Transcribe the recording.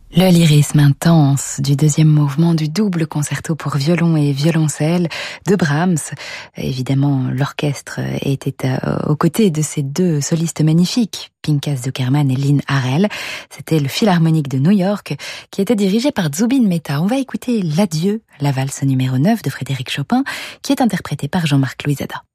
Le lyrisme intense du deuxième mouvement du double concerto pour violon et violoncelle de Brahms. Évidemment, l'orchestre était aux côtés de ces deux solistes magnifiques, Pinchas Zukerman et Lynn Harrell. C'était le Philharmonique de New York qui était dirigé par Zubin Mehta. On va écouter l'Adieu, la valse numéro 9 de Frédéric Chopin, qui est interprétée par Jean-Marc Louisada.